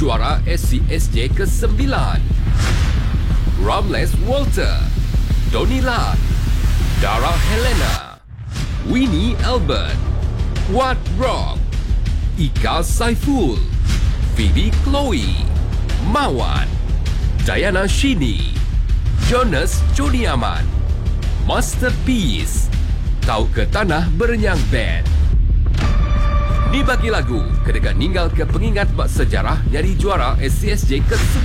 juara SCSJ ke-9. Ramles Walter, Donila, Dara Helena, Winnie Albert, Wat Rock, Ika Saiful, Phoebe Chloe, Mawan, Diana Shini, Jonas Joni Aman, Masterpiece, Tau ke Tanah Berenyang Band. Dibagi lagu, kedekat ninggal ke pengingat bak sejarah jadi juara SCSJ ke-9.